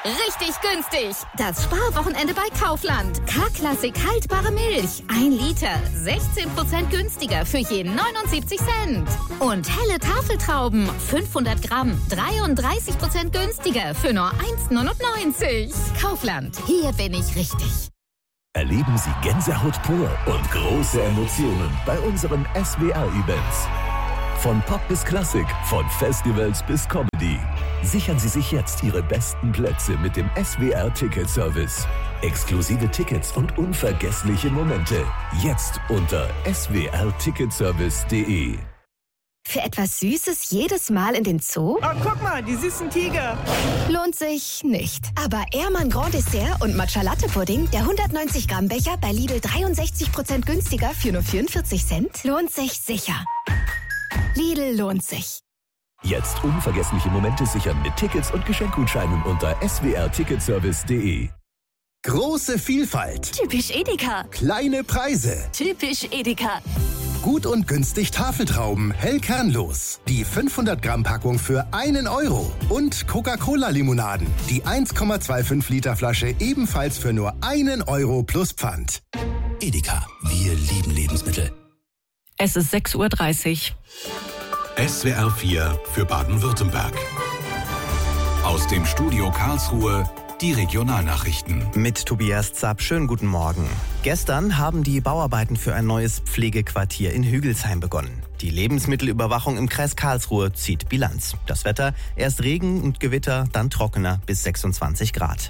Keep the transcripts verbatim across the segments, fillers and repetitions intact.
Richtig günstig. Das Sparwochenende bei Kaufland. K-Klassik haltbare Milch. ein Liter. sechzehn Prozent günstiger für jeden neunundsiebzig Cent. Und helle Tafeltrauben. fünfhundert Gramm. dreiunddreißig Prozent günstiger für nur eins neunundneunzig. Kaufland. Hier bin ich richtig. Erleben Sie Gänsehaut pur und große Emotionen bei unseren S W R-Events. Von Pop bis Klassik, von Festivals bis Comedy. Sichern Sie sich jetzt Ihre besten Plätze mit dem S W R-Ticket-Service. Exklusive Tickets und unvergessliche Momente. Jetzt unter s w r ticketservice punkt d e. Für etwas Süßes jedes Mal in den Zoo? Oh, guck mal, die süßen Tiger. Lohnt sich nicht. Aber Ehrmann Grand Dessert und Matcha Latte Pudding, der hundertneunzig Gramm Becher bei Lidl dreiundsechzig Prozent günstiger für nur vierundvierzig Cent, lohnt sich sicher. Lidl lohnt sich. Jetzt unvergessliche Momente sichern mit Tickets und Geschenkgutscheinen unter s w r ticketservice punkt d e. Große Vielfalt. Typisch Edeka. Kleine Preise. Typisch Edeka. Gut und günstig Tafeltrauben, hell kernlos. Die fünfhundert Gramm Packung für einen Euro. Und Coca-Cola-Limonaden. Die eins Komma fünfundzwanzig Liter Flasche ebenfalls für nur einen Euro plus Pfand. Edeka, wir lieben Lebensmittel. Es ist sechs Uhr dreißig. S W R vier für Baden-Württemberg. Aus dem Studio Karlsruhe die Regionalnachrichten. Mit Tobias Zapp, schönen guten Morgen. Gestern haben die Bauarbeiten für ein neues Pflegequartier in Hügelsheim begonnen. Die Lebensmittelüberwachung im Kreis Karlsruhe zieht Bilanz. Das Wetter, erst Regen und Gewitter, dann trockener bis sechsundzwanzig Grad.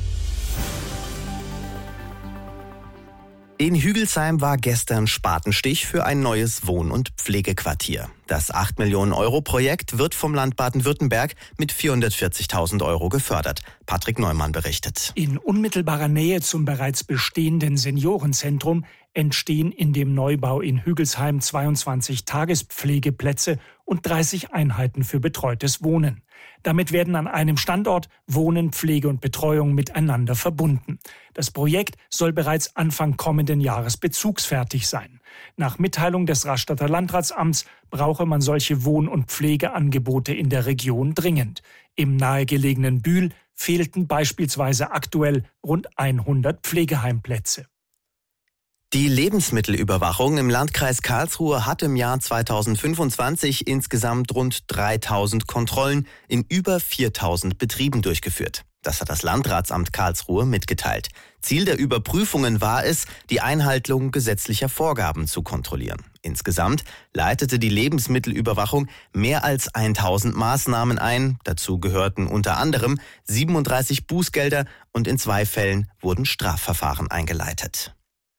In Hügelsheim war gestern Spatenstich für ein neues Wohn- und Pflegequartier. Das acht Millionen Euro Projekt wird vom Land Baden-Württemberg mit vierhundertvierzigtausend Euro gefördert. Patrick Neumann berichtet. In unmittelbarer Nähe zum bereits bestehenden Seniorenzentrum entstehen in dem Neubau in Hügelsheim zweiundzwanzig Tagespflegeplätze und dreißig Einheiten für betreutes Wohnen. Damit werden an einem Standort Wohnen, Pflege und Betreuung miteinander verbunden. Das Projekt soll bereits Anfang kommenden Jahres bezugsfertig sein. Nach Mitteilung des Rastatter Landratsamts brauche man solche Wohn- und Pflegeangebote in der Region dringend. Im nahegelegenen Bühl fehlten beispielsweise aktuell rund hundert Pflegeheimplätze. Die Lebensmittelüberwachung im Landkreis Karlsruhe hat im Jahr zweitausendfünfundzwanzig insgesamt rund dreitausend Kontrollen in über viertausend Betrieben durchgeführt. Das hat das Landratsamt Karlsruhe mitgeteilt. Ziel der Überprüfungen war es, die Einhaltung gesetzlicher Vorgaben zu kontrollieren. Insgesamt leitete die Lebensmittelüberwachung mehr als tausend Maßnahmen ein. Dazu gehörten unter anderem siebenunddreißig Bußgelder und in zwei Fällen wurden Strafverfahren eingeleitet.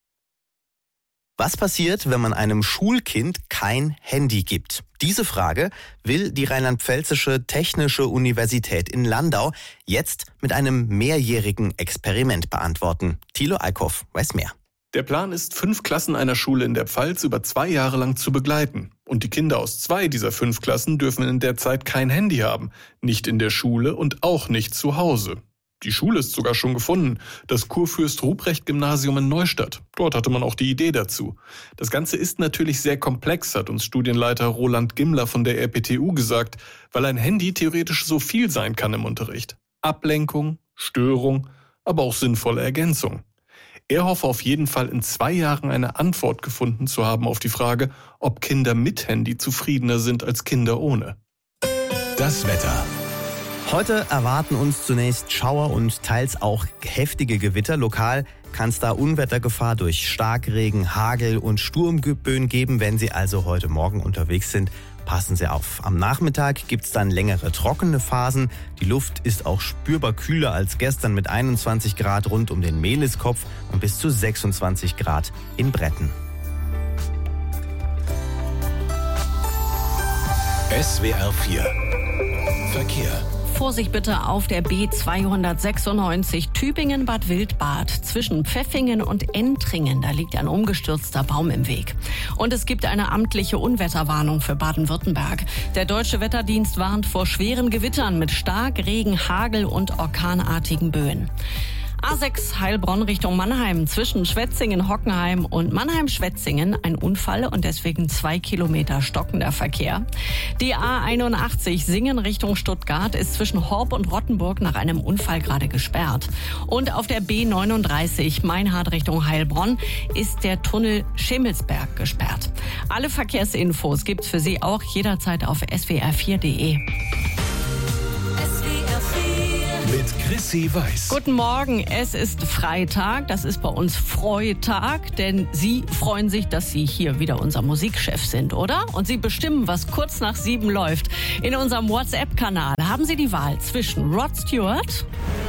Was passiert, wenn man einem Schulkind kein Handy gibt? Diese Frage will die Rheinland-Pfälzische Technische Universität in Landau jetzt mit einem mehrjährigen Experiment beantworten. Thilo Eickhoff weiß mehr. Der Plan ist, fünf Klassen einer Schule in der Pfalz über zwei Jahre lang zu begleiten. Und die Kinder aus zwei dieser fünf Klassen dürfen in der Zeit kein Handy haben. Nicht in der Schule und auch nicht zu Hause. Die Schule ist sogar schon gefunden, das Kurfürst-Ruprecht-Gymnasium in Neustadt. Dort hatte man auch die Idee dazu. Das Ganze ist natürlich sehr komplex, hat uns Studienleiter Roland Gimmler von der R P T U gesagt, weil ein Handy theoretisch so viel sein kann im Unterricht. Ablenkung, Störung, aber auch sinnvolle Ergänzung. Er hoffe auf jeden Fall in zwei Jahren eine Antwort gefunden zu haben auf die Frage, ob Kinder mit Handy zufriedener sind als Kinder ohne. Das Wetter. Heute erwarten uns zunächst Schauer und teils auch heftige Gewitter. Lokal kann es da Unwettergefahr durch Starkregen, Hagel und Sturmböen geben. Wenn Sie also heute Morgen unterwegs sind, passen Sie auf. Am Nachmittag gibt es dann längere trockene Phasen. Die Luft ist auch spürbar kühler als gestern mit einundzwanzig Grad rund um den Mehliskopf und bis zu sechsundzwanzig Grad in Bretten. S W R vier Verkehr. Vorsicht bitte auf der B zweihundertsechsundneunzig Tübingen-Bad Wildbad zwischen Pfeffingen und Entringen. Da liegt ein umgestürzter Baum im Weg. Und es gibt eine amtliche Unwetterwarnung für Baden-Württemberg. Der Deutsche Wetterdienst warnt vor schweren Gewittern mit Starkregen, Hagel und orkanartigen Böen. A sechs Heilbronn Richtung Mannheim. Zwischen Schwetzingen, Hockenheim und Mannheim-Schwetzingen ein Unfall und deswegen zwei Kilometer stockender Verkehr. Die A einundachtzig Singen Richtung Stuttgart ist zwischen Horb und Rottenburg nach einem Unfall gerade gesperrt. Und auf der B neununddreißig Meinhard Richtung Heilbronn ist der Tunnel Schemelsberg gesperrt. Alle Verkehrsinfos gibt's für Sie auch jederzeit auf S W R vier Punkt de. Mit Chrissy Weiß. Guten Morgen, es ist Freitag, das ist bei uns Freitag, denn Sie freuen sich, dass Sie hier wieder unser Musikchef sind, oder? Und Sie bestimmen, was kurz nach sieben läuft. In unserem WhatsApp-Kanal haben Sie die Wahl zwischen Rod Stewart,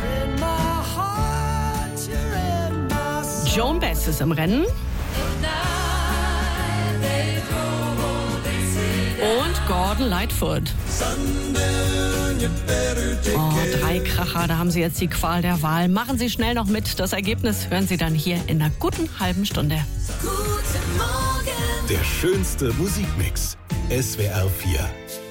Joan Baez ist im Rennen und Gordon Lightfoot. Oh, drei Kracher, da haben Sie jetzt die Qual der Wahl. Machen Sie schnell noch mit. Das Ergebnis hören Sie dann hier in einer guten halben Stunde. Guten Morgen. Der schönste Musikmix. S W R vier.